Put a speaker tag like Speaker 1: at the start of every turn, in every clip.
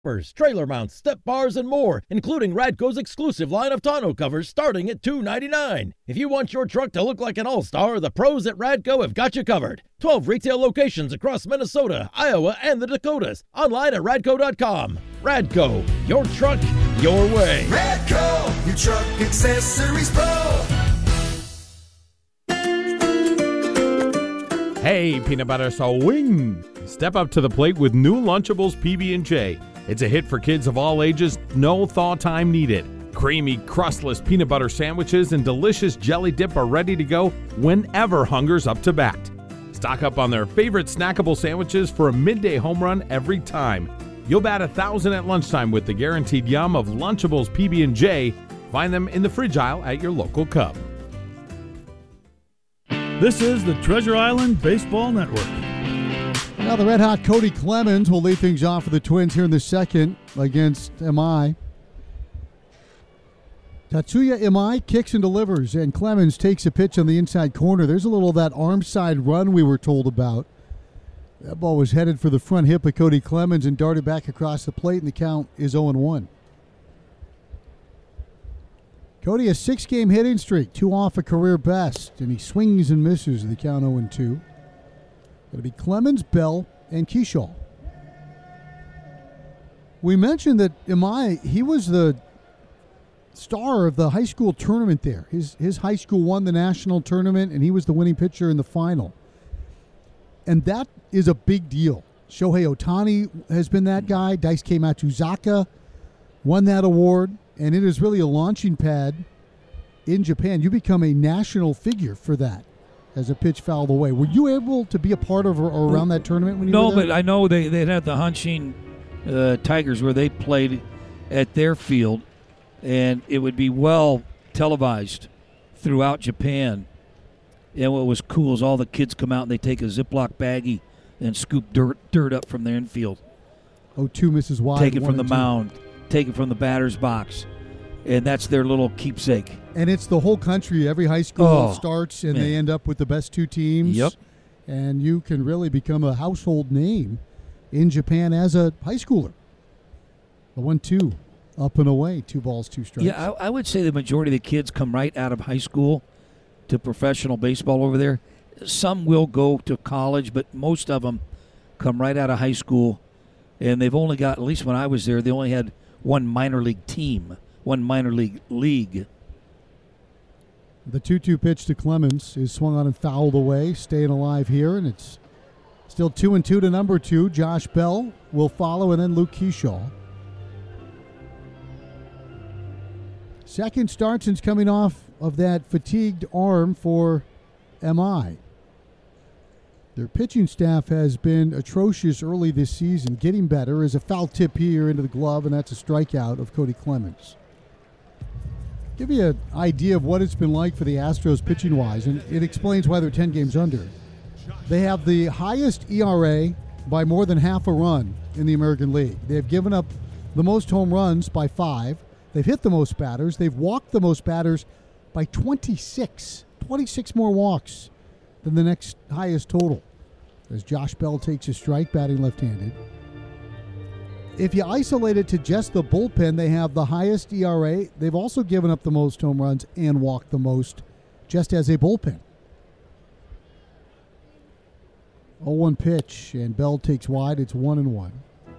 Speaker 1: trailer mounts, step bars, and more, including Radco's exclusive line of tonneau covers starting at $299. If you want your truck to look like an all-star, the pros at Radco have got you covered. 12 retail locations across Minnesota, Iowa, and the Dakotas. Online at radco.com. Radco, your truck, your way.
Speaker 2: Radco, your truck accessories pro.
Speaker 3: Hey, peanut butter swing! Step up to the plate with new Lunchables PB&J. It's a hit for kids of all ages, no thaw time needed. Creamy, crustless peanut butter sandwiches and delicious jelly dip are ready to go whenever hunger's up to bat. Stock up on their favorite snackable sandwiches for a midday home run every time. You'll bat 1,000 at lunchtime with the guaranteed yum of Lunchables PB&J. Find them in the fridge aisle at your local Cub.
Speaker 4: This is the Treasure Island Baseball Network.
Speaker 5: Now the red-hot Cody Clemens will lead things off for the Twins here in the second against Imai. Tatsuya Imai kicks and delivers, and Clemens takes a pitch on the inside corner. There's a little of that arm side run we were told about. That ball was headed for the front hip of Cody Clemens and darted back across the plate, and the count is 0-1. Cody, a 6-game hitting streak, 2 off a career best, and he swings and misses. The count 0-2. It'll be Clemens, Bell, and Kershaw. We mentioned that Imai, he was the star of the high school tournament there. His high school won the national tournament, and he was the winning pitcher in the final. And that is a big deal. Shohei Ohtani has been that guy. Daisuke Matsuzaka won that award, and it is really a launching pad in Japan. You become a national figure for that. As a pitch fouled away. Were you able to be a part of or around that tournament when you were there?
Speaker 6: No, but I know they had the Hanshin Tigers where they played at their field, and it would be well televised throughout Japan. And what was cool is all the kids come out and they take a Ziploc baggie and scoop dirt up from their infield.
Speaker 5: 0-2 misses wide.
Speaker 6: Take it from the mound. Take it from the batter's box. And that's their little keepsake.
Speaker 5: And it's the whole country. Every high school starts, and they end up with the best 2 teams.
Speaker 6: Yep.
Speaker 5: And you can really become a household name in Japan as a high schooler. The 1-2, up and away, 2 balls, 2 strikes.
Speaker 6: Yeah, I would say the majority of the kids come right out of high school to professional baseball over there. Some will go to college, but most of them come right out of high school. And they've only got, at least when I was there, they only had one minor league team. One minor league.
Speaker 5: The 2-2 pitch to Clemens is swung on and fouled away, staying alive here, and it's still 2-2 to number 2. Josh Bell will follow, and then Luke Kershaw. Second start since coming off of that fatigued arm for MI. Their pitching staff has been atrocious early this season. Getting better is a foul tip here into the glove, and that's a strikeout of Cody Clemens. Give you an idea of what it's been like for the Astros pitching-wise, and it explains why they're 10 games under. They have the highest ERA by more than half a run in the American League. They've given up the most home runs by 5. They've hit the most batters. They've walked the most batters by 26. 26 more walks than the next highest total. As Josh Bell takes a strike, batting left-handed. If you isolate it to just the bullpen, they have the highest ERA. They've also given up the most home runs and walked the most just as a bullpen. 0-1 pitch, and Bell takes wide. It's 1-1.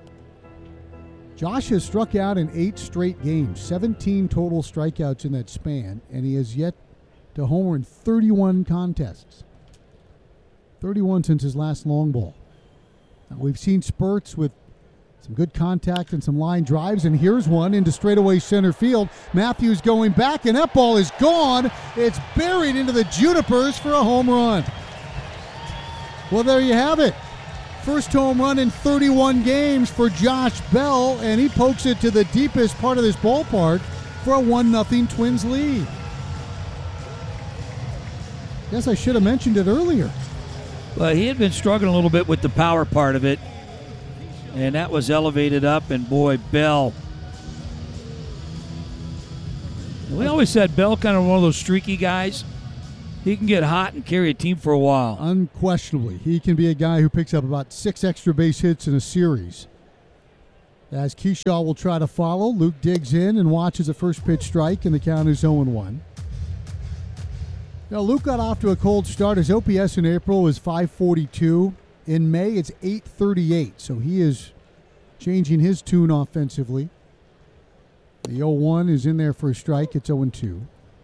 Speaker 5: Josh has struck out in 8 straight games, 17 total strikeouts in that span, and he has yet to homer in 31 contests. 31 since his last long ball. Now, we've seen spurts with some good contact and some line drives, and here's one into straightaway center field. Matthews going back, and that ball is gone. It's buried into the junipers for a home run. Well, there you have it. First home run in 31 games for Josh Bell, and he pokes it to the deepest part of this ballpark for a 1-0 Twins lead. Guess I should have mentioned it earlier.
Speaker 6: Well, he had been struggling a little bit with the power part of it, and that was elevated up, and boy, Bell. We always said Bell kind of one of those streaky guys. He can get hot and carry a team for a while.
Speaker 5: Unquestionably. He can be a guy who picks up about 6 extra base hits in a series. As Keyshaw will try to follow, Luke digs in and watches a first pitch strike, and the count is 0-1. Now, Luke got off to a cold start. His OPS in April was .542. In May, it's .838, so he is changing his tune offensively. The 0-1 is in there for a strike. It's 0-2.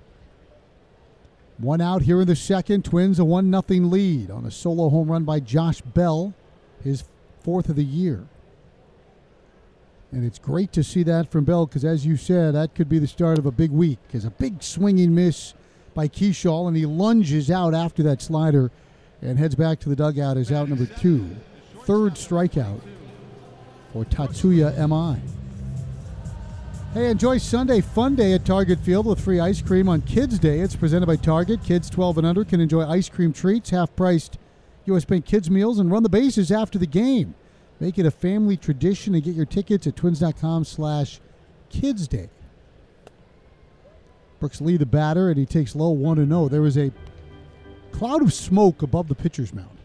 Speaker 5: One out here in the second. Twins a 1-0 lead on a solo home run by Josh Bell, his 4th of the year. And it's great to see that from Bell because, as you said, that could be the start of a big week. There's a big swinging miss by Keyshaw, and he lunges out after that slider and heads back to the dugout as out number 2. Third strikeout for Tatsuya M.I. Hey, enjoy Sunday Fun Day at Target Field with free ice cream on Kids Day. It's presented by Target. Kids 12 and under can enjoy ice cream treats, half-priced U.S. Bank Kids meals, and run the bases after the game. Make it a family tradition and get your tickets at twins.com/kidsday. Brooks Lee, the batter, and he takes low 1-0. There was a cloud of smoke above the pitcher's mound.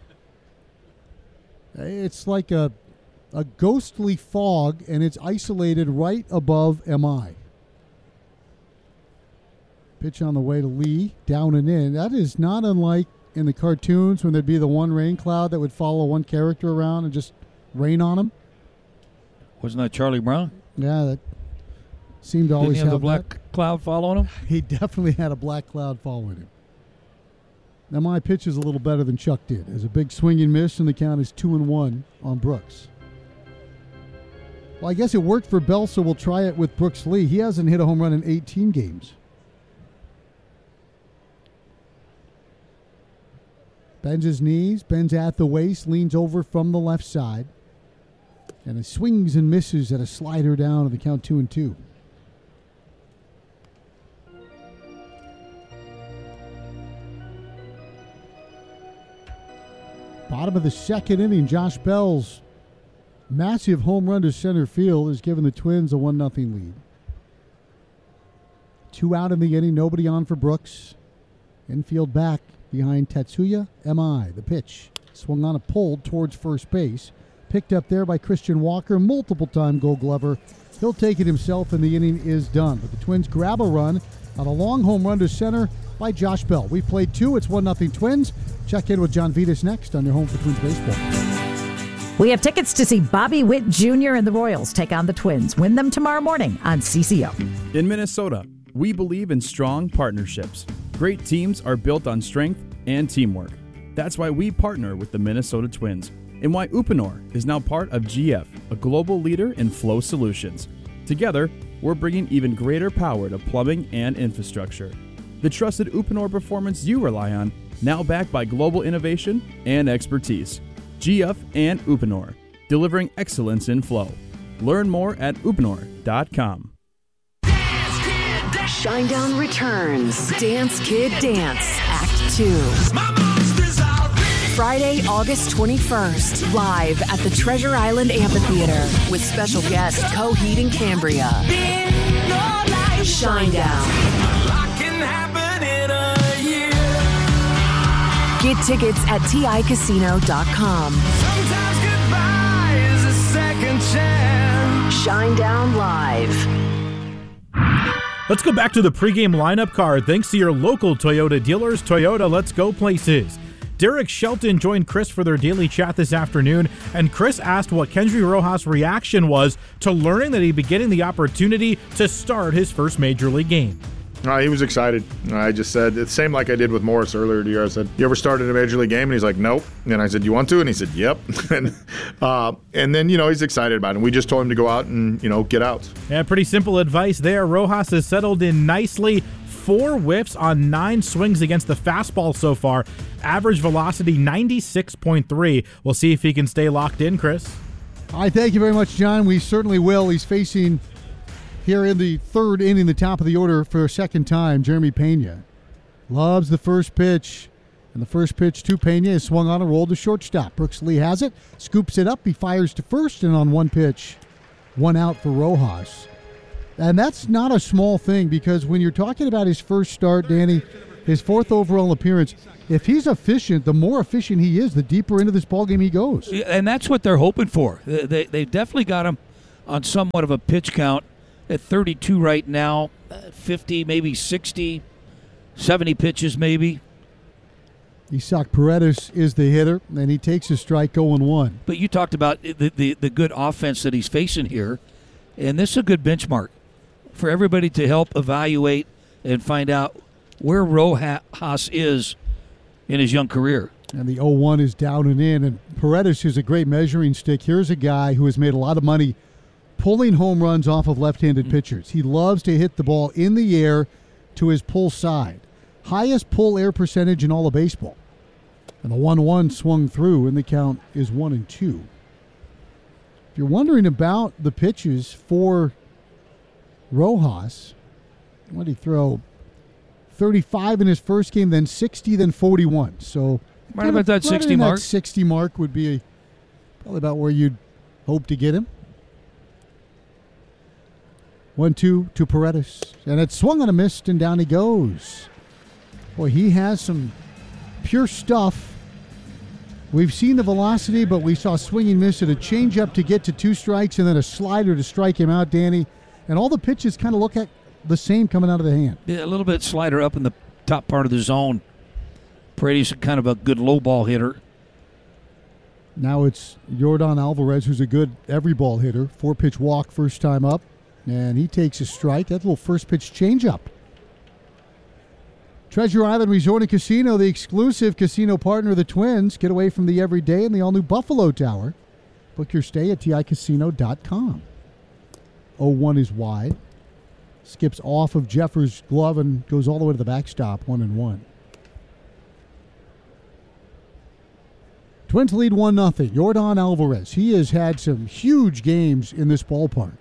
Speaker 5: It's like a ghostly fog, and it's isolated right above MI. Pitch on the way to Lee, down and in. That is not unlike in the cartoons when there'd be the one rain cloud that would follow one character around and just rain on him.
Speaker 6: Wasn't that Charlie Brown?
Speaker 5: Yeah, that seemed to always
Speaker 6: Didn't he have the
Speaker 5: that.
Speaker 6: black cloud following him?
Speaker 5: He definitely had a black cloud following him. Now, my pitch is a little better than Chuck did. There's a big swing and miss, and the count is 2-1 on Brooks. Well, I guess it worked for Bell, so we'll try it with Brooks Lee. He hasn't hit a home run in 18 games. Bends his knees, bends at the waist, leans over from the left side. And he swings and misses at a slider down at the count 2-2. Bottom of the second inning, Josh Bell's massive home run to center field has given the Twins a 1-0 lead. 2 out in the inning, nobody on for Brooks. Infield back behind Tatsuya M.I. The pitch swung on a pull towards first base. Picked up there by Christian Walker, multiple-time Gold Glover. He'll take it himself, and the inning is done. But the Twins grab a run on a long home run to center by Josh Bell. We played 2. It's 1-0 Twins. Check in with John Vitas next on your home for Twins baseball.
Speaker 7: We have tickets to see Bobby Witt Jr. and the Royals take on the Twins. Win them tomorrow morning on CCO.
Speaker 8: In Minnesota, we believe in strong partnerships. Great teams are built on strength and teamwork. That's why we partner with the Minnesota Twins, and why Uponor is now part of GF, a global leader in flow solutions. Together, we're bringing even greater power to plumbing and infrastructure. The trusted Uponor performance you rely on, now backed by global innovation and expertise. GF and Uponor, delivering excellence in flow. Learn more at uponor.com.
Speaker 9: Shinedown returns. Dance Kid Dance, Act 2. Friday, August 21st, live at the Treasure Island Amphitheater with special guest Coheed and Cambria. Shinedown. Get tickets at TICasino.com. Shinedown Live.
Speaker 10: Let's go back to the pregame lineup card. Thanks to your local Toyota dealers. Toyota, let's go places. Derek Shelton joined Chris for their daily chat this afternoon, and Chris asked what Kendry Rojas' reaction was to learning that he'd be getting the opportunity to start his first Major League game.
Speaker 11: He was excited. I just said, it's the same like I did with Morris earlier the year. I said, you ever started a Major League game? And he's like, nope. And I said, you want to? And he said, yep. And then, he's excited about it. And we just told him to go out and, get out.
Speaker 10: Yeah, pretty simple advice there. Rojas has settled in nicely. 4 whiffs on 9 swings against the fastball so far. Average velocity 96.3. We'll see if he can stay locked in, Chris.
Speaker 5: All right, thank you very much, John. We certainly will. He's facing here in the third inning, the top of the order for a second time, Jeremy Pena. Loves the first pitch. And the first pitch to Pena is swung on and rolled to shortstop. Brooks Lee has it, scoops it up, he fires to first, and on one pitch, 1 out for Rojas. And that's not a small thing, because when you're talking about his first start, Danny, his 4th overall appearance, if he's efficient, the more efficient he is, the deeper into this ballgame he goes.
Speaker 6: And that's what they're hoping for. They definitely got him on somewhat of a pitch count at 32 right now, 50, maybe 60, 70 pitches maybe.
Speaker 5: Isaac Paredes is the hitter, and he takes a strike 0-1.
Speaker 6: But you talked about the good offense that he's facing here, and this is a good benchmark for everybody to help evaluate and find out where Rojas is in his young career.
Speaker 5: And the 0-1 is down and in, and Paredes is a great measuring stick. Here's a guy who has made a lot of money pulling home runs off of left-handed pitchers. He loves to hit the ball in the air to his pull side. Highest pull air percentage in all of baseball. And the 1-1 swung through, and the count is 1-2. If you're wondering about the pitches for Rojas, what did he throw? 35 in his first game, then 60, then 41. So
Speaker 6: right about that 60 mark.
Speaker 5: That 60 mark would be probably about where you'd hope to get him. 1-2 to Paredes. And it swung on a miss, and down he goes. Boy, he has some pure stuff. We've seen the velocity, but we saw swinging miss at a changeup to get to 2 strikes and then a slider to strike him out, Danny. And all the pitches kind of look at the same coming out of the hand.
Speaker 6: Yeah, a little bit slider up in the top part of the zone. Paredes kind of a good low ball hitter.
Speaker 5: Now it's Yordan Alvarez, who's a good every ball hitter. 4-pitch walk first time up, and he takes a strike. That little first pitch changeup. Treasure Island Resort and Casino, the exclusive casino partner of the Twins. Get away from the everyday in the all-new Buffalo Tower. Book your stay at ticasino.com. 0-1 is wide. Skips off of Jeffers' glove and goes all the way to the backstop, 1-1. Twins lead 1-0. Yordan Alvarez. He has had some huge games in this ballpark.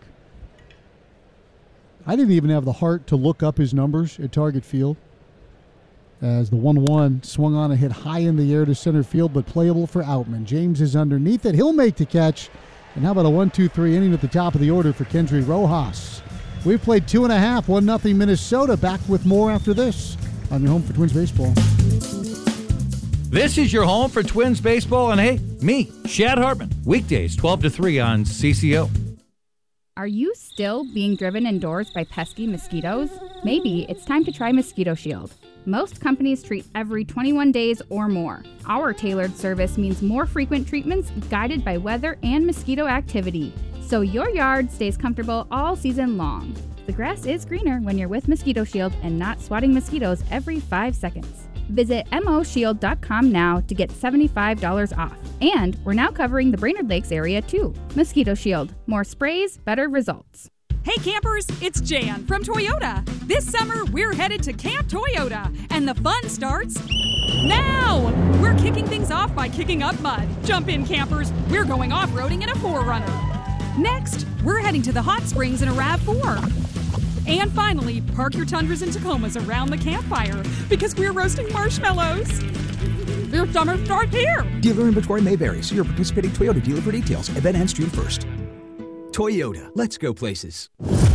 Speaker 5: I didn't even have the heart to look up his numbers at Target Field, as the 1-1 swung on and hit high in the air to center field, but playable for Outman. James is underneath it. He'll make the catch. And how about a 1-2-3 inning at the top of the order for Kendry Rojas? We've played 2.5, 1-0 Minnesota. Back with more after this on your home for Twins Baseball.
Speaker 12: This is your home for Twins Baseball, and hey, me, Shad Hartman. Weekdays 12 to 3 on CCO.
Speaker 13: Are you still being driven indoors by pesky mosquitoes? Maybe it's time to try Mosquito Shield. Most companies treat every 21 days or more. Our tailored service means more frequent treatments guided by weather and mosquito activity, so your yard stays comfortable all season long. The grass is greener when you're with Mosquito Shield and not swatting mosquitoes every 5 seconds. Visit moshield.com now to get $75 off. And we're now covering the Brainerd Lakes area too. Mosquito Shield. More sprays, better results.
Speaker 14: Hey campers, it's Jan from Toyota. This summer, we're headed to Camp Toyota, and the fun starts now! We're kicking things off by kicking up mud. Jump in, campers. We're going off-roading in a 4Runner. Next, we're heading to the hot springs in a RAV4. And finally, park your Tundras and Tacomas around the campfire because we're roasting marshmallows. Your summer starts here!
Speaker 15: Dealer inventory may vary. See your participating Toyota dealer for details. Event ends June 1st. Toyota, let's go places.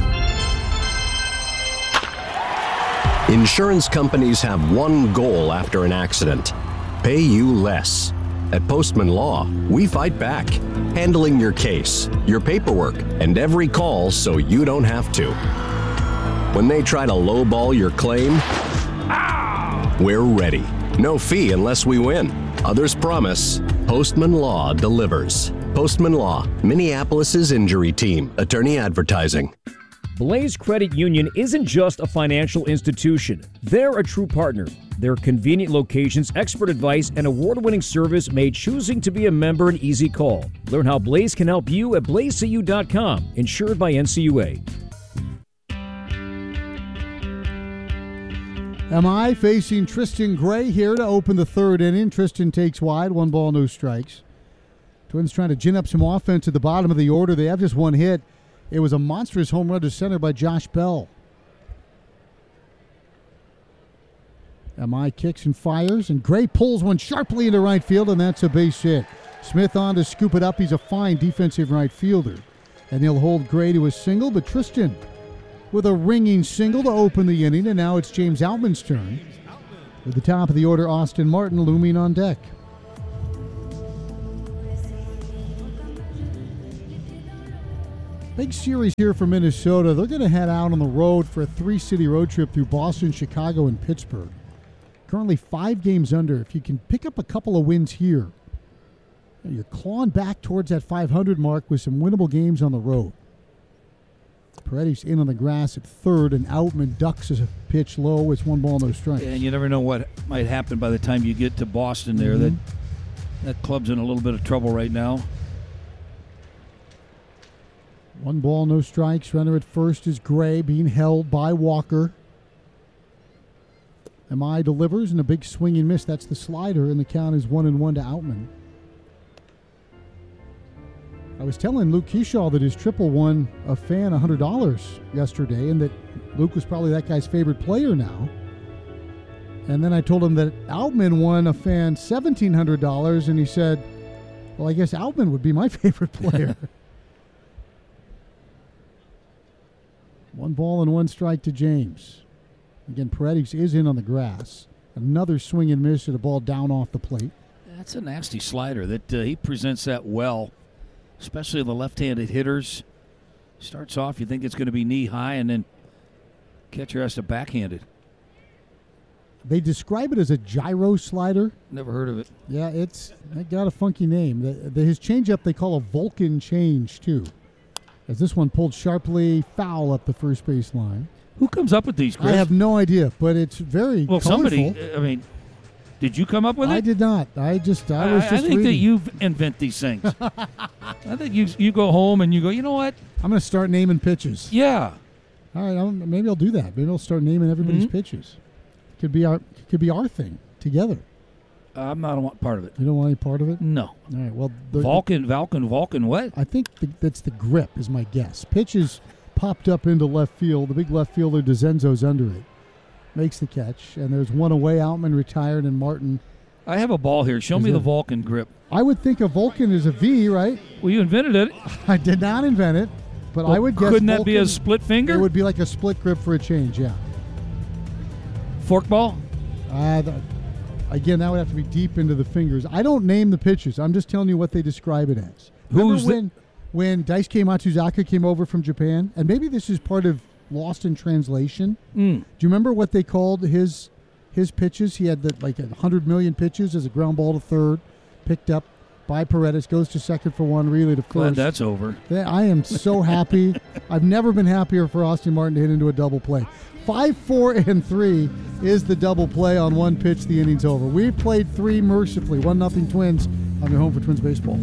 Speaker 16: Insurance companies have one goal after an accident: pay you less. At Postman Law, we fight back, handling your case, your paperwork, and every call so you don't have to. When they try to lowball your claim, we're ready. No fee unless we win. Others promise. Postman Law delivers. Postman Law, Minneapolis's injury team. Attorney advertising.
Speaker 17: Blaze Credit Union isn't just a financial institution. They're a true partner. Their convenient locations, expert advice, and award-winning service made choosing to be a member an easy call. Learn how Blaze can help you at blazecu.com. Insured by NCUA.
Speaker 5: MI facing Tristan Gray here to open the third inning. Tristan takes wide, 1 ball, no strikes. Twins trying to gin up some offense at the bottom of the order. They have just 1 hit. It was a monstrous home run to center by Josh Bell. MI kicks and fires, and Gray pulls one sharply into right field, and that's a base hit. Smith on to scoop it up. He's a fine defensive right fielder. And he'll hold Gray to a single, but Tristan with a ringing single to open the inning, and now it's James Outman's turn. At the top of the order, Austin Martin looming on deck. Big series here for Minnesota. They're going to head out on the road for a 3-city road trip through Boston, Chicago, and Pittsburgh. Currently 5 games under. If you can pick up a couple of wins here, you're clawing back towards that 500 mark with some winnable games on the road. Paredes in on the grass at third, and Outman ducks a pitch low. It's 1 ball, no strikes.
Speaker 6: And you never know what might happen by the time you get to Boston there.
Speaker 5: Mm-hmm.
Speaker 6: That club's in a little bit of trouble right now.
Speaker 5: 1 ball, no strikes. Runner at first is Gray, being held by Walker. MI delivers, and a big swing and miss. That's the slider, and the count is 1-1 to Outman. I was telling Luke Keyshaw that his triple won a fan $100 yesterday, and that Luke was probably that guy's favorite player now. And then I told him that Outman won a fan $1,700, and he said, well, I guess Outman would be my favorite player. 1 ball and 1 strike to James. Again, Paredes is in on the grass. Another swing and miss at a ball down off the plate.
Speaker 6: That's a nasty slider. That he presents that well, especially the left-handed hitters. Starts off, you think it's going to be knee high, and then catcher has to backhand it.
Speaker 5: They describe it as a gyro slider.
Speaker 6: Never heard of it.
Speaker 5: Yeah, it got a funky name. His changeup they call a Vulcan change, too. As this one pulled sharply foul up the first base line.
Speaker 6: Who comes up with these, Chris?
Speaker 5: I have no idea, but it's very colorful.
Speaker 6: Somebody, did you come up with it?
Speaker 5: I did not. I was just
Speaker 6: I think
Speaker 5: reading.
Speaker 6: that you invent these things. I think you go home and you go, you know what?
Speaker 5: I'm going to start naming pitches.
Speaker 6: Yeah.
Speaker 5: All right, maybe I'll do that. Maybe I'll start naming everybody's pitches. Could be our thing together.
Speaker 6: I'm not a part of it.
Speaker 5: You don't want any part of it?
Speaker 6: No.
Speaker 5: All right. Well,
Speaker 6: Vulcan, what?
Speaker 5: I think that's the grip is my guess. Pitches popped up into left field. The big left fielder DeZenzo's under it. Makes the catch, and there's 1 away. Outman retired, and Martin.
Speaker 6: I have a ball here. Show me the Vulcan grip.
Speaker 5: I would think a Vulcan is a V, right?
Speaker 6: Well, you invented it.
Speaker 5: I did not invent it, but I would guess.
Speaker 6: Couldn't that
Speaker 5: Vulcan,
Speaker 6: be a split finger?
Speaker 5: It would be like a split grip for a change, yeah.
Speaker 6: Forkball?
Speaker 5: Again, that would have to be deep into the fingers. I don't name the pitches. I'm just telling you what they describe it as. Remember when Daisuke Matsuzaka came over from Japan? And maybe this is part of Lost in Translation. Do you remember what they called his pitches? He had 100 million pitches as a ground ball to third, picked up by Paredes, goes to second for 1, relay to first.
Speaker 6: Glad that's over.
Speaker 5: I am so happy. I've never been happier for Austin Martin to hit into a double play. 5, 4, and 3 is the double play on 1 pitch. The inning's over. We played 3 mercifully. 1-0 Twins on your home for Twins baseball.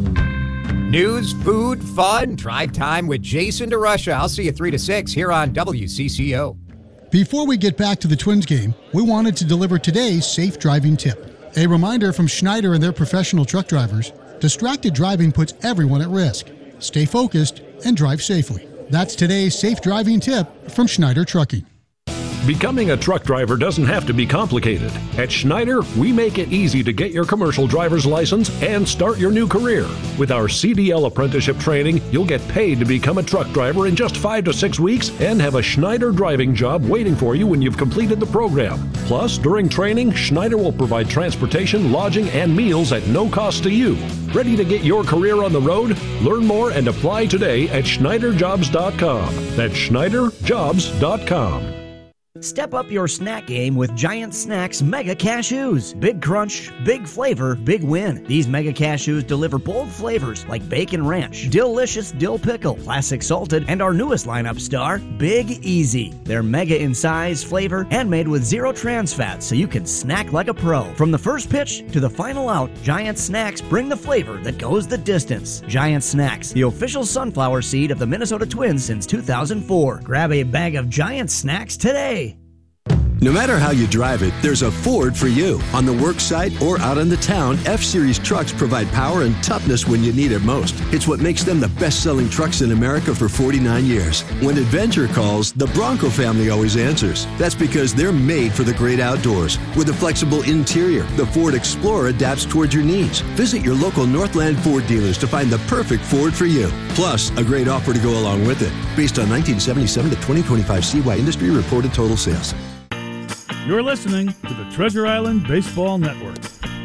Speaker 18: News, food, fun, drive time with Jason DeRusha. I'll see you 3 to 6 here on WCCO.
Speaker 5: Before we get back to the Twins game, we wanted to deliver today's safe driving tip. A reminder from Schneider and their professional truck drivers, distracted driving puts everyone at risk. Stay focused and drive safely. That's today's safe driving tip from Schneider Trucking.
Speaker 19: Becoming a truck driver doesn't have to be complicated. At Schneider, we make it easy to get your commercial driver's license and start your new career. With our CDL apprenticeship training, you'll get paid to become a truck driver in just 5 to 6 weeks and have a Schneider driving job waiting for you when you've completed the program. Plus, during training, Schneider will provide transportation, lodging, and meals at no cost to you. Ready to get your career on the road? Learn more and apply today at SchneiderJobs.com. That's SchneiderJobs.com.
Speaker 20: Step up your snack game with Giant Snacks Mega Cashews. Big crunch, big flavor, big win. These Mega Cashews deliver bold flavors like bacon ranch, delicious dill pickle, classic salted, and our newest lineup star, Big Easy. They're mega in size, flavor, and made with 0 trans fats so you can snack like a pro. From the first pitch to the final out, Giant Snacks bring the flavor that goes the distance. Giant Snacks, the official sunflower seed of the Minnesota Twins since 2004. Grab a bag of Giant Snacks today.
Speaker 21: No matter how you drive it, there's a Ford for you. On the work site or out in the town, F-Series trucks provide power and toughness when you need it most. It's what makes them the best-selling trucks in America for 49 years. When adventure calls, the Bronco family always answers. That's because they're made for the great outdoors. With a flexible interior, the Ford Explorer adapts towards your needs. Visit your local Northland Ford dealers to find the perfect Ford for you. Plus, a great offer to go along with it. Based on 1977 to 2025 CY industry reported total sales.
Speaker 4: You're listening to the Treasure Island Baseball Network.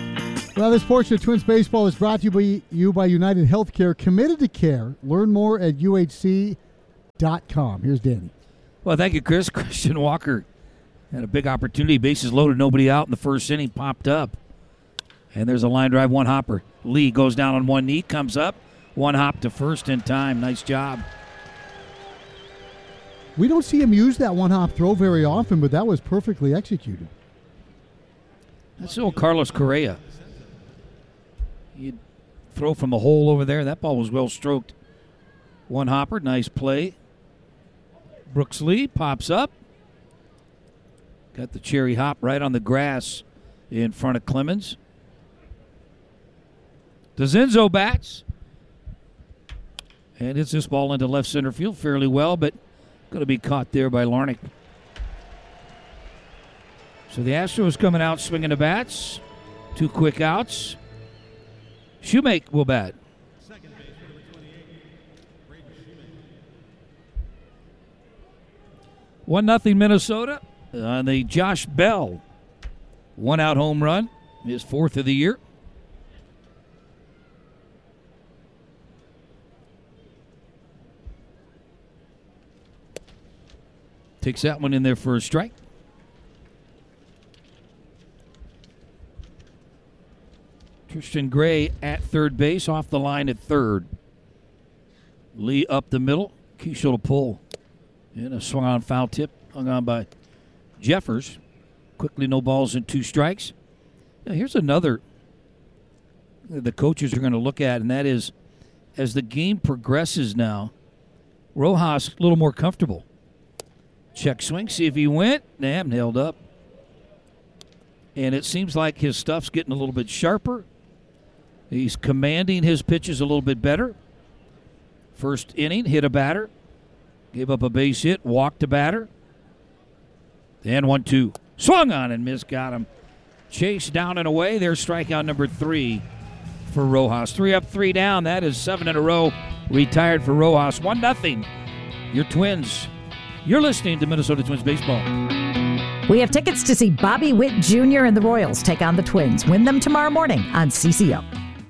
Speaker 5: Well, this portion of Twins Baseball is brought to you by United Healthcare, committed to care. Learn more at uhc.com. Here's Danny.
Speaker 6: Well, thank you, Chris. Christian Walker had a big opportunity. Bases loaded, nobody out in the first inning, popped up. And there's a line drive, one hopper. Lee goes down on one knee, comes up, one hop to first in time. Nice job.
Speaker 5: We don't see him use that one-hop throw very often, but that was perfectly executed.
Speaker 6: That's old Carlos Correa. He'd throw from the hole over there. That ball was well stroked. One hopper, nice play. Brooks Lee pops up. Got the cherry hop right on the grass in front of Clemens. DeZenzo bats. And hits this ball into left center field fairly well, but going to be caught there by Larnach. So the Astros coming out swinging the bats. 2 quick outs. Shoemake will bat. 1-0 Minnesota on the Josh Bell 1-out home run, his 4th of the year. Takes that one in there for a strike. Tristan Gray at third base, off the line at third. Lee up the middle. Keishel to pull. And a swung on foul tip, hung on by Jeffers. Quickly, no balls and 2 strikes. Now, here's another the coaches are going to look at, and that is as the game progresses now, Rojas a little more comfortable. Check swing, see if he went. Damn, held up. And it seems like his stuff's getting a little bit sharper. He's commanding his pitches a little bit better. First inning, hit a batter. Gave up a base hit, walked a batter. And 1-2. Swung on and missed, got him. Chase down and away. There's strikeout number 3 for Rojas. 3 up, 3 down. That is 7 in a row. Retired for Rojas. 1-0. Your Twins. You're listening to Minnesota Twins Baseball.
Speaker 7: We have tickets to see Bobby Witt Jr. and the Royals take on the Twins. Win them tomorrow morning on CCO.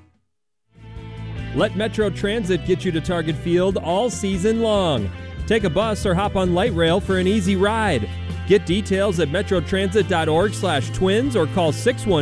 Speaker 1: Let Metro Transit get you to Target Field all season long. Take a bus or hop on light rail for an easy ride. Get details at metrotransit.org/twins or call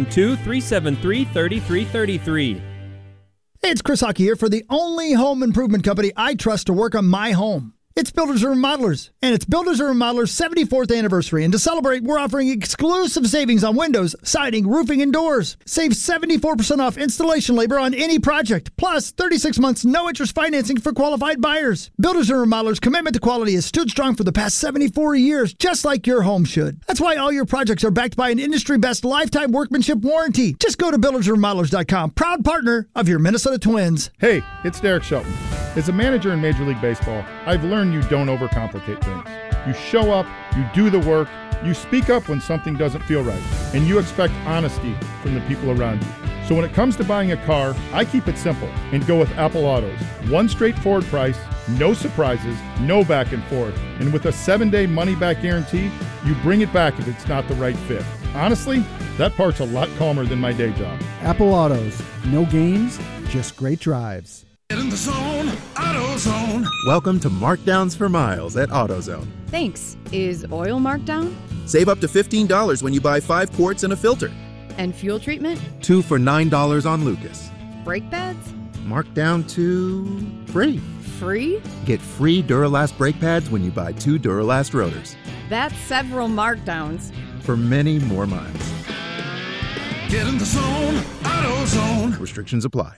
Speaker 1: 612-373-3333.
Speaker 22: Hey, it's Chris Hockey here for the only home improvement company I trust to work on my home. It's Builders and Remodelers, and it's Builders and Remodelers' 74th anniversary. And to celebrate, we're offering exclusive savings on windows, siding, roofing, and doors. Save 74% off installation labor on any project, plus 36 months no-interest financing for qualified buyers. Builders and Remodelers' commitment to quality has stood strong for the past 74 years, just like your home should. That's why all your projects are backed by an industry-best lifetime workmanship warranty. Just go to buildersandremodelers.com, proud partner of your Minnesota Twins.
Speaker 23: Hey, it's Derek Shelton. As a manager in Major League Baseball, I've learned you don't overcomplicate things. You show up, you do the work, you speak up when something doesn't feel right, and you expect honesty from the people around you. So when it comes to buying a car, I keep it simple and go with Apple Autos. One straightforward price, no surprises, no back and forth, and with a 7-day money-back guarantee, you bring it back if it's not the right fit. Honestly, that part's a lot calmer than my day job.
Speaker 24: Apple Autos. No games, just great drives.
Speaker 2: Get in the zone, AutoZone.
Speaker 25: Welcome to Markdowns for Miles at AutoZone.
Speaker 26: Thanks. Is oil marked down?
Speaker 25: Save up to $15 when you buy 5 quarts and a filter.
Speaker 26: And fuel treatment?
Speaker 25: 2 for $9 on Lucas.
Speaker 26: Brake pads?
Speaker 25: Marked down to free.
Speaker 26: Free?
Speaker 25: Get free Duralast brake pads when you buy 2 Duralast rotors.
Speaker 26: That's several markdowns.
Speaker 25: For many more miles.
Speaker 2: Get in the zone, AutoZone.
Speaker 25: Restrictions apply.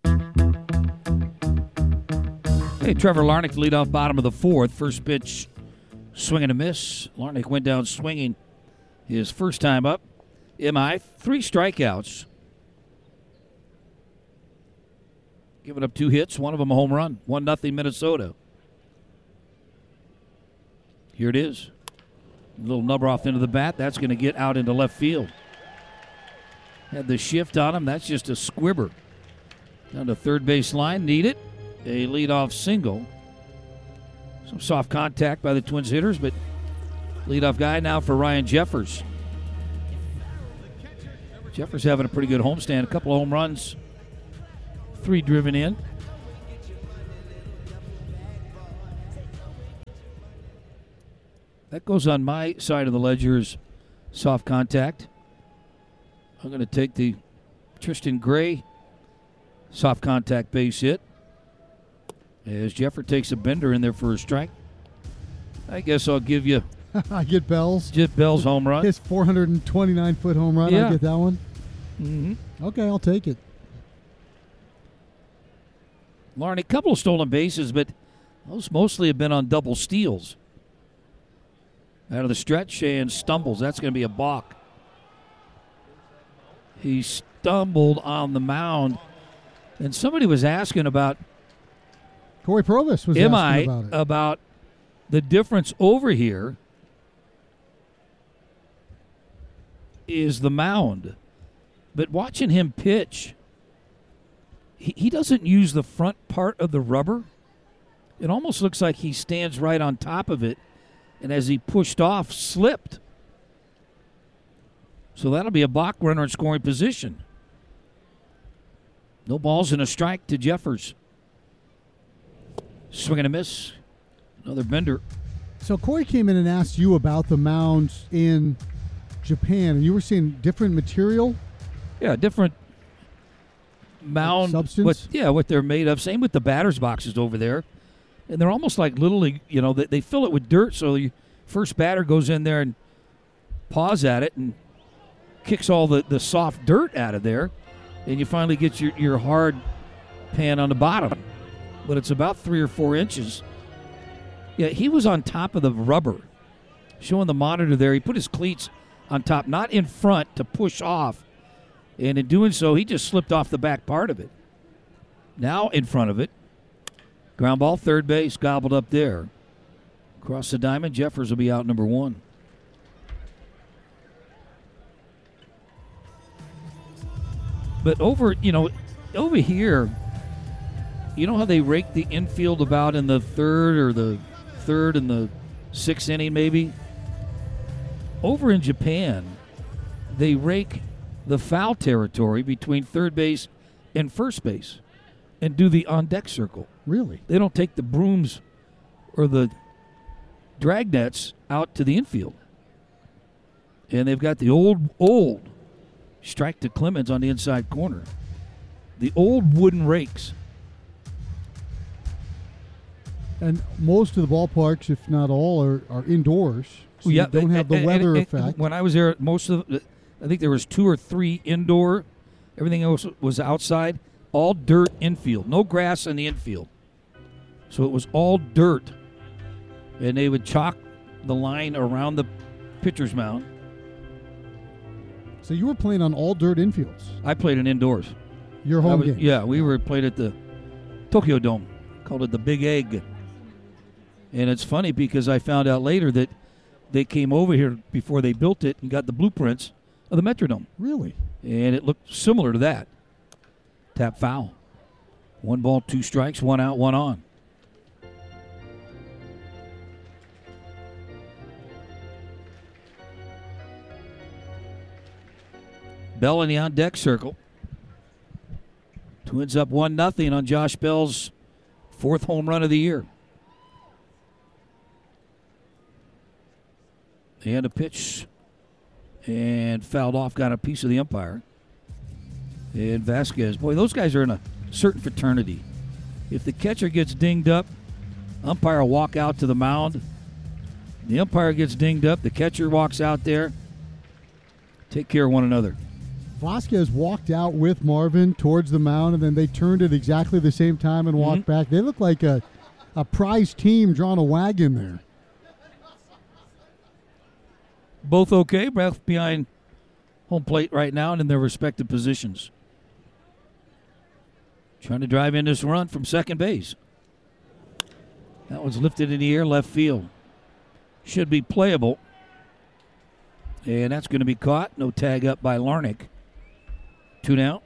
Speaker 6: Hey, Trevor Larnach lead off bottom of the 4th. First pitch, swing and a miss. Larnach went down swinging his first time up. MI, 3 strikeouts. Giving up 2 hits, one of them a home run. 1-0 Minnesota. Here it is. A little nubber off into the bat. That's going to get out into left field. Had the shift on him. That's just a squibber. Down to third base line. Need it. A leadoff single. Some soft contact by the Twins hitters, but leadoff guy now for Ryan Jeffers. Jeffers having a pretty good homestand. A couple of home runs. 3 driven in. That goes on my side of the ledger as soft contact. I'm going to take the Tristan Gray soft contact base hit as Jeffers takes a bender in there for a strike. I guess I'll give you
Speaker 5: I get Bell's.
Speaker 6: Jet Bell's home run.
Speaker 5: His 429-foot home run.
Speaker 6: Yeah.
Speaker 5: I get that one.
Speaker 6: Mm-hmm.
Speaker 5: Okay, I'll take it.
Speaker 6: Lauren, a couple of stolen bases, but those mostly have been on double steals. Out of the stretch and stumbles. That's going to be a balk. He stumbled on the mound, and somebody was asking about.
Speaker 5: Corey Provis was asking
Speaker 6: about the difference over here is the mound. But watching him pitch, he doesn't use the front part of the rubber. It almost looks like he stands right on top of it, and as he pushed off, slipped. So that'll be a balk runner in scoring position. No balls and a strike to Jeffers. Swing and a miss. Another bender.
Speaker 5: So Corey came in and asked you about the mounds in Japan, and you were seeing different material?
Speaker 6: Yeah, different mound.
Speaker 5: Substance?
Speaker 6: What they're made of. Same with the batter's boxes over there. And they're almost like Little League, they fill it with dirt, so the first batter goes in there and paws at it and kicks all the soft dirt out of there, and you finally get your hard pan on the bottom. But it's about 3 or 4 inches. Yeah, he was on top of the rubber, showing the monitor there. He put his cleats on top, not in front to push off, and in doing so, he just slipped off the back part of it. Now in front of it. Ground ball, third base, gobbled up there. Across the diamond, Jeffers will be out number 1. But over here, you know how they rake the infield about in the third and the 6th inning maybe? Over in Japan, they rake the foul territory between third base and first base and do the on-deck circle.
Speaker 5: Really?
Speaker 6: They don't take the brooms or the drag nets out to the infield. And they've got the old strike to Clemens on the inside corner. The old wooden rakes.
Speaker 5: And most of the ballparks, if not all, are indoors. So you don't have the weather effect.
Speaker 6: When I was there, I think there was 2 or 3 indoor. Everything else was outside. All dirt infield. No grass in the infield. So it was all dirt. And they would chalk the line around the pitcher's mound.
Speaker 5: So you were playing on all dirt infields?
Speaker 6: I played in indoors.
Speaker 5: Your home game?
Speaker 6: Yeah, we were played at the Tokyo Dome. Called it the Big Egg. And it's funny because I found out later that they came over here before they built it and got the blueprints of the Metrodome.
Speaker 5: Really?
Speaker 6: And it looked similar to that. Tap foul. 1 ball, 2 strikes, 1 out, 1 on. Bell in the on-deck circle. Twins up 1-0 on Josh Bell's 4th home run of the year. He had a pitch and fouled off, got a piece of the umpire. And Vasquez, boy, those guys are in a certain fraternity. If the catcher gets dinged up, umpire will walk out to the mound. The umpire gets dinged up, the catcher walks out there. Take care of one another.
Speaker 5: Vasquez walked out with Marvin towards the mound, and then they turned at exactly the same time and walked back. They look like a prize team drawing a wagon there.
Speaker 6: Both okay, both behind home plate right now and in their respective positions. Trying to drive in this run from second base. That one's lifted in the air, left field. Should be playable. And that's going to be caught. No tag up by Larnick. 2 down.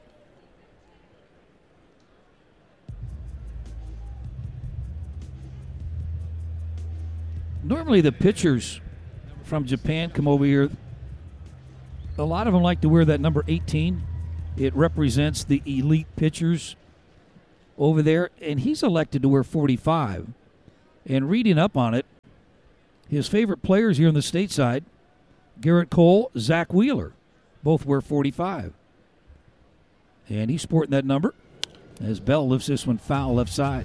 Speaker 6: Normally the pitchers from Japan come over here A lot of them like to wear that number 18. It represents the elite pitchers over there, and he's elected to wear 45. And reading up on it, his favorite players here on the stateside, Garrett Cole, Zach Wheeler, both wear 45. And he's sporting that number as Bell lifts this one foul left side.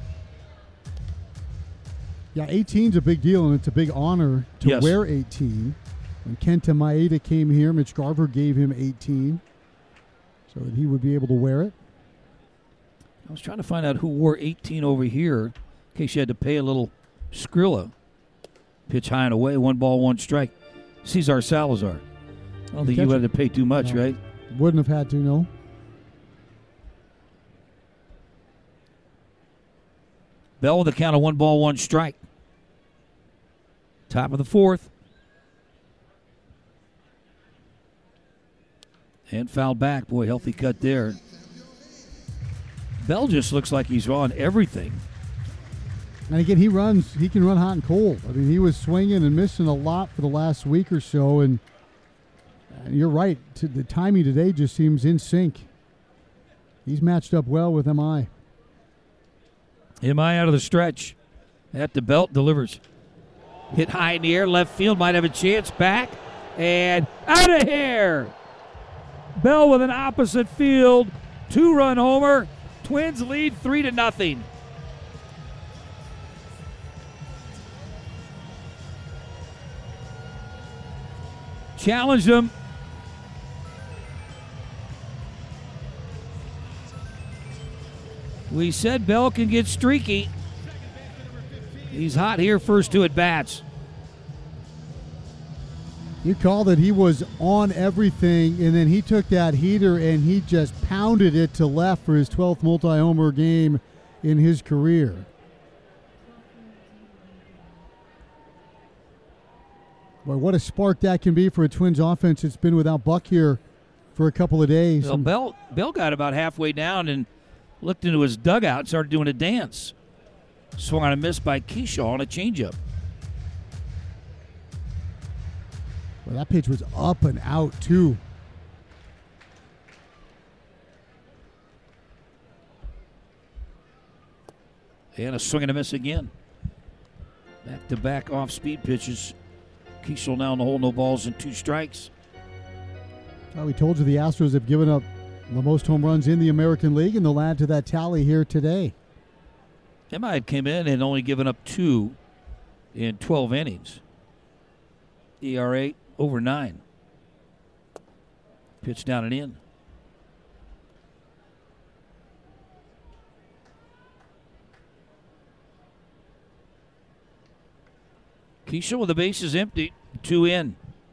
Speaker 5: Yeah, 18's a big deal, and it's a big honor to wear 18. When Kenta Maeda came here, Mitch Garver gave him 18 so that he would be able to wear it.
Speaker 6: I was trying to find out who wore 18 over here in case you had to pay a little Skrilla. Pitch high and away, 1 ball, 1 strike. Cesar Salazar. I don't think you had to pay too much, right?
Speaker 5: Wouldn't have had to, no.
Speaker 6: Bell with a count of 1 ball, 1 strike. Top of the 4th. And fouled back. Boy, healthy cut there. Bell just looks like he's on everything.
Speaker 5: And again, he can run hot and cold. I mean, he was swinging and missing a lot for the last week or so, and you're right. The timing today just seems in sync. He's matched up well with MI.
Speaker 6: MI out of the stretch. At the belt, delivers. Hit high in the air, left field, might have a chance. Back, and out of here. Bell with an opposite field, 2-run homer. Twins lead 3-0. Challenged him. We said Bell can get streaky. He's hot here first 2 at-bats.
Speaker 5: You called it. He was on everything, and then he took that heater and he just pounded it to left for his 12th multi-homer game in his career. Boy, what a spark that can be for a Twins offense. It's been without Buck here for a couple of days.
Speaker 6: Well, Bell got about halfway down and looked into his dugout and started doing a dance. Swung on a miss by Keyshaw on a changeup.
Speaker 5: Well, that pitch was up and out, too.
Speaker 6: And a swing and a miss again. Back-to-back off-speed pitches. Keyshaw now in the hole, no balls and 2 strikes.
Speaker 5: Well, we told you the Astros have given up the most home runs in the American League, and they'll add to that tally here today.
Speaker 6: MI came in and only given up 2 in 12 innings. ERA over 9. Pitch down and in. Keyshaw with the bases empty, 2 in.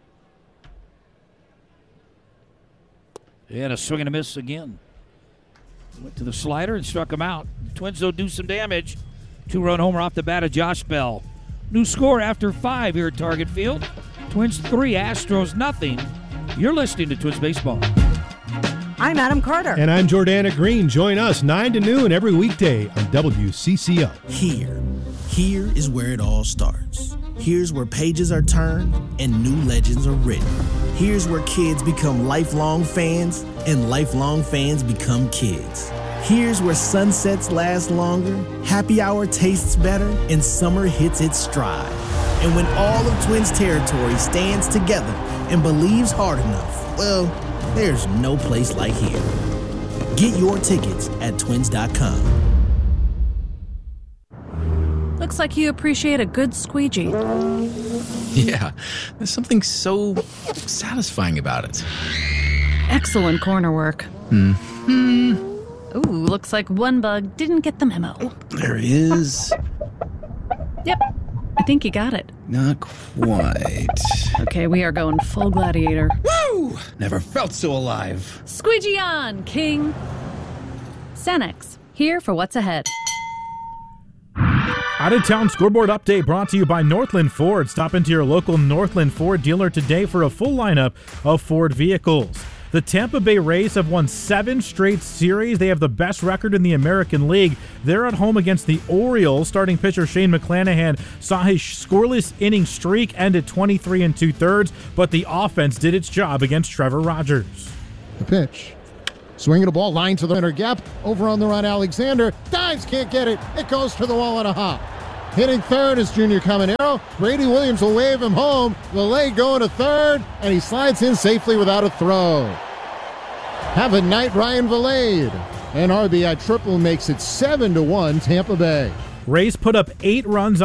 Speaker 6: And a swing and a miss again. Went to the slider and struck him out. The Twins, though, do some damage. 2-run homer off the bat of Josh Bell. New score after 5 here at Target Field. Twins 3, Astros nothing. You're listening to Twins Baseball.
Speaker 3: I'm Adam Carter.
Speaker 8: And I'm Jordana Green. Join us 9 to noon every weekday on WCCO.
Speaker 9: Here is where it all starts. Here's where pages are turned and new legends are written. Here's where kids become lifelong fans and lifelong fans become kids. Here's where sunsets last longer, happy hour tastes better, and summer hits its stride. And when all of Twins territory stands together and believes hard enough, well, there's no place like here. Get your tickets at twins.com.
Speaker 10: Looks like you appreciate a good squeegee.
Speaker 11: Yeah, there's something so satisfying about it.
Speaker 10: Excellent corner work. Ooh, looks like one bug didn't get the memo.
Speaker 11: There is.
Speaker 10: Yep, I think you got it.
Speaker 11: Not quite.
Speaker 10: Okay, we are going full gladiator.
Speaker 11: Woo! Never felt so alive.
Speaker 10: Squeegee on, King. Cenex, here for what's ahead.
Speaker 4: Out-of-town scoreboard update brought to you by Northland Ford. Stop into your local Northland Ford dealer today for a full lineup of Ford vehicles. The Tampa Bay Rays have won 7 straight series. They have the best record in the American League. They're at home against the Orioles. Starting pitcher Shane McClanahan saw his scoreless inning streak end at 23 2/3, but the offense did its job against Trevor Rogers.
Speaker 12: The pitch. Swinging a ball, line to the center gap. Over on the right, Alexander. Dives, can't get it. It goes to the wall on a hop. Hitting third is Junior Caminero. Brady Williams will wave him home. Valet going to third, and he slides in safely without a throw. Have a night, Ryan Valet. An RBI triple makes it 7-1 Tampa Bay.
Speaker 4: Rays put up 8 runs